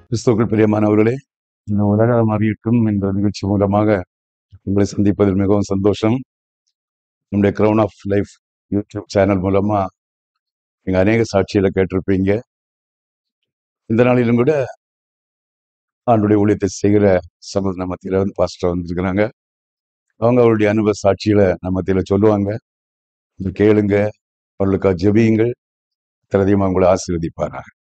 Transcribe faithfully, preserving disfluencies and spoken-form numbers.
கிறிஸ்துவுக்குள் பிரியமானவர்களே, இந்த உலகம் அறியட்டும் என்ற நிகழ்ச்சி மூலமாக உங்களை சந்திப்பதில் மிகவும் சந்தோஷம். நம்முடைய crown of life YouTube channel மூலமா நீங்க அநேக சாட்சிகளை கேட்டிருப்பீங்க. இந்த நாளிலும் கூட ஆண்டுடைய ஊழியத்தை செய்கிற சகோதர மத்தியில வந்து பாஸ்டர் வந்திருக்கிறாங்க. அவங்க அவருடைய அனுபவ சாட்சிகளை நம்ம மத்தியில சொல்லுவாங்க. இது கேளுங்க, அவர்களுக்காக ஜெபியுங்கள். அதிகமாக உங்களை ஆசீர்வதிப்பாராக.